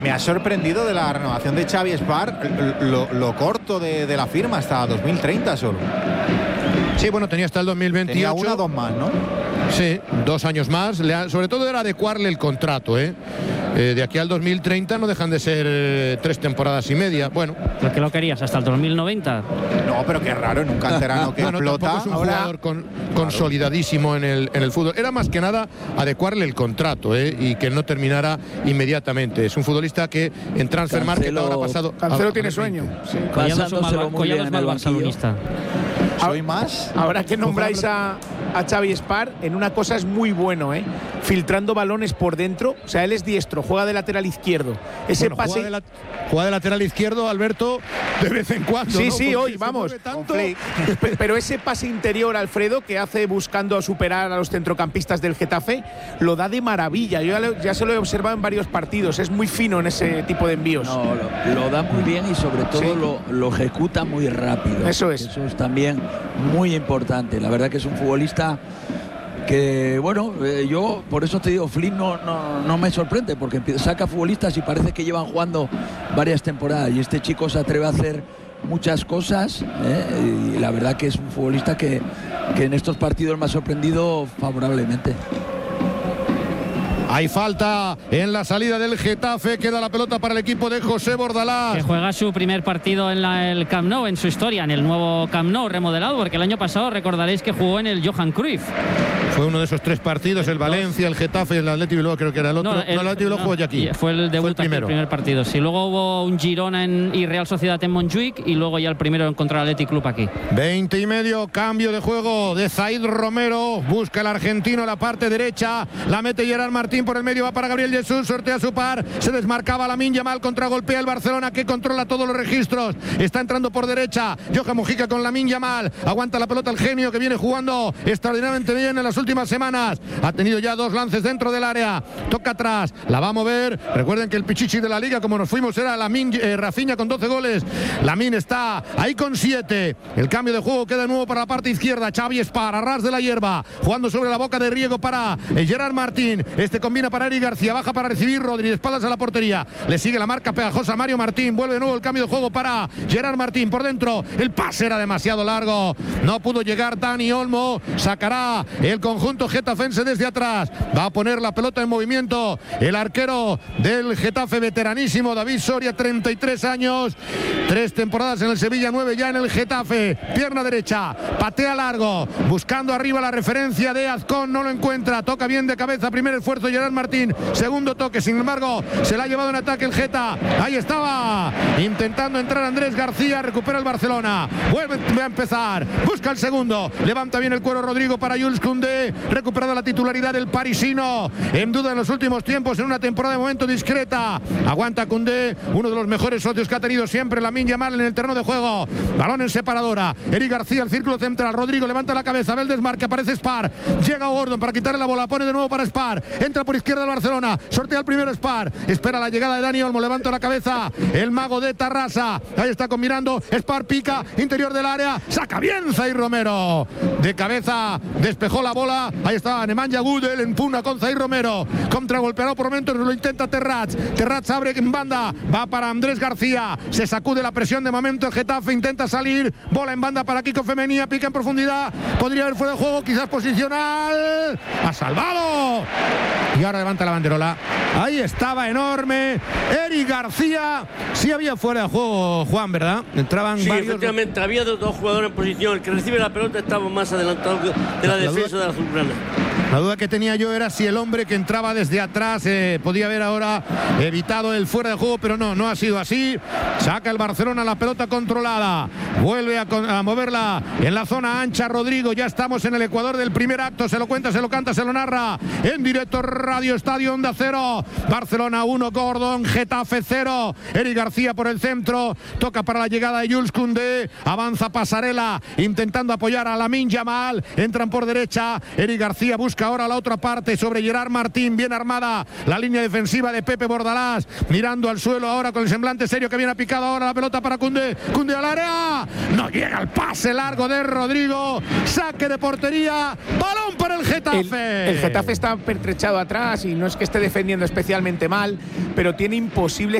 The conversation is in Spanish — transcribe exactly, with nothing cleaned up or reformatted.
Me ha sorprendido de la renovación de Xavi Espar lo, lo corto de, de la firma, hasta dos mil treinta solo. Sí, bueno, tenía hasta el dos mil veintiocho. Tenía una o dos más, ¿no? Sí, dos años más. Le ha, sobre todo era adecuarle el contrato, ¿eh? Eh, de aquí al dos mil treinta no dejan de ser eh, tres temporadas y media. Bueno. ¿Por qué lo querías? ¿Hasta el dos mil noventa? No, pero qué raro, en un canterano que bueno, explota. Es un Ahora, jugador con, consolidadísimo en el, en el fútbol. Era más que nada adecuarle el contrato, ¿eh? Y que no terminara inmediatamente. Es un futbolista que en Transfermarkt ahora ha pasado. Cancelo a, tiene a sueño. Sí. Pasándoselo muy bien en el barcelonista. ¿Soy más? Ahora que nombráis a, a Xavi Espar, en una cosa es muy bueno, ¿eh? Filtrando balones por dentro. O sea, él es diestro, juega de lateral izquierdo. Ese bueno, pase. Juega de, la, juega de lateral izquierdo, Alberto, de vez en cuando. Sí, ¿no? sí, Porque hoy, vamos. Tanto. Pero ese pase interior, Alfredo, que hace buscando superar a los centrocampistas del Getafe, lo da de maravilla. Yo ya, le, ya se lo he observado en varios partidos. Es muy fino en ese tipo de envíos. No, lo, lo da muy bien y sobre todo sí. lo, lo ejecuta muy rápido. Eso es. Eso es también muy importante. La verdad que es un futbolista que, bueno, eh, yo por eso te digo, Flynn no, no, no me sorprende, porque saca futbolistas y parece que llevan jugando varias temporadas y este chico se atreve a hacer muchas cosas, ¿eh? Y la verdad que es un futbolista que, que en estos partidos me ha sorprendido favorablemente. Hay falta en la salida del Getafe, queda la pelota para el equipo de José Bordalás. Que juega su primer partido en la, el Camp Nou, en su historia, en el nuevo Camp Nou remodelado, porque el año pasado recordaréis que jugó en el Johan Cruyff. Fue uno de esos tres partidos, el Valencia, el Getafe y el Atleti Bilbao, creo que era el otro. No, el, no, el Atleti Bilbao no, jugó ya aquí. Fue el debut, fue el, el primer partido. Sí, luego hubo un Girona en, y Real Sociedad en Montjuic y luego ya el primero contra el Athletic Club aquí. veinte y medio, cambio de juego de Zaid Romero, busca el argentino la parte derecha, la mete Gerard Martín por el medio, va para Gabriel Jesús, sortea su par, se desmarcaba Lamine Yamal, contragolpea el Barcelona que controla todos los registros, está entrando por derecha, Johan Mujica con Lamine Yamal, aguanta la pelota el genio que viene jugando extraordinariamente bien en las últimas semanas. Ha tenido ya dos lances dentro del área. Toca atrás. La va a mover. Recuerden que el pichichi de la liga, como nos fuimos, era Lamine, eh, Rafinha con doce goles. Lamine está ahí con siete. El cambio de juego queda de nuevo para la parte izquierda. Xavi Espar, a ras de la hierba. Jugando sobre la boca de riego para eh, Gerard Martín. Este combina para Eric García. Baja para recibir Rodri. De espaldas a la portería. Le sigue la marca pegajosa Mario Martín. Vuelve de nuevo el cambio de juego para Gerard Martín. Por dentro. El pase era demasiado largo. No pudo llegar Dani Olmo. Sacará el conjunto Getafe desde atrás, va a poner la pelota en movimiento el arquero del Getafe veteranísimo David Soria, treinta y tres años, tres temporadas en el Sevilla, nueve ya en el Getafe, pierna derecha, patea largo, buscando arriba la referencia de Azcón, no lo encuentra, toca bien de cabeza, primer esfuerzo Gerard Martín, segundo toque, sin embargo se la ha llevado en ataque el Geta, ahí estaba intentando entrar Andrés García, recupera el Barcelona, vuelve a empezar, busca el segundo, levanta bien el cuero Rodrigo para Jules Koundé, recuperado la titularidad del parisino, en duda en los últimos tiempos, en una temporada de momento discreta, aguanta Koundé, uno de los mejores socios que ha tenido siempre Lamine Yamal en el terreno de juego, balón en separadora, Eric García, el círculo central, Rodrigo levanta la cabeza, ve el desmarque, aparece Spar, llega Gordon para quitarle la bola, pone de nuevo para Spar, entra por izquierda el Barcelona, sortea el primero Spar, espera la llegada de Dani Olmo, levanta la cabeza, el mago de Tarrasa, ahí está combinando, Spar pica, interior del área, saca bien Zaid Romero, de cabeza, despejó la bola, ahí está Nemanja Gudel, empuna con Zaid Romero, contragolpeado por momentos, lo intenta Terrats, Terrats abre en banda, va para Andrés García, se sacude la presión de momento el Getafe, intenta salir, bola en banda para Kiko Femenía, pica en profundidad, podría haber fuera de juego, quizás posicional, ha salvado, y ahora levanta la banderola, ahí estaba enorme, Eric García, sí había fuera de juego, Juan, ¿verdad? Entraban sí, varios... efectivamente, había dos, dos jugadores en posición, el que recibe la pelota estaba más adelantado de la, la defensa de la azulgrana. La duda que tenía yo era si el hombre que entraba desde atrás eh, podía haber ahora evitado el fuera de juego, pero no, no ha sido así. Saca el Barcelona la pelota controlada, vuelve a, a moverla en la zona ancha Rodrigo, ya estamos en el ecuador del primer acto, se lo cuenta, se lo canta, se lo narra en directo Radio Estadio Onda Cero, Barcelona uno, Gordon, Getafe cero, Eric García por el centro, toca para la llegada de Jules Koundé, avanza Pasarela intentando apoyar a Lamine Yamal, entran por derecha, Eric García busca busca ahora la otra parte sobre Gerard Martín, bien armada la línea defensiva de Pepe Bordalás, mirando al suelo ahora con el semblante serio, que viene picado ahora la pelota para Koundé, Koundé al área, no llega el pase largo de Rodrigo, saque de portería, balón para el Getafe. El, el Getafe está pertrechado atrás y no es que esté defendiendo especialmente mal, pero tiene imposible